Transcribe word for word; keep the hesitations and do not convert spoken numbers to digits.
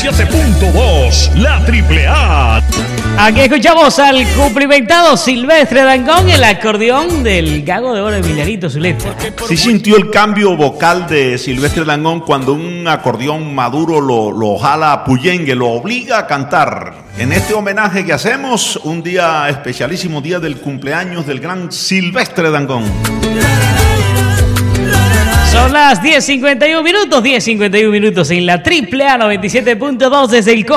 siete punto dos, la Triple A. Aquí escuchamos al cumplimentado Silvestre Dangond, el acordeón del Gago de Oro Emilianito Zuleta. Sí sintió el cambio vocal de Silvestre Dangond cuando un acordeón maduro lo, lo jala a Puyengue, lo obliga a cantar. En este homenaje que hacemos, un día especialísimo, día del cumpleaños del gran Silvestre Dangond. Son las diez cincuenta y uno minutos, diez cincuenta y uno minutos en la Triple A noventa y siete punto dos desde el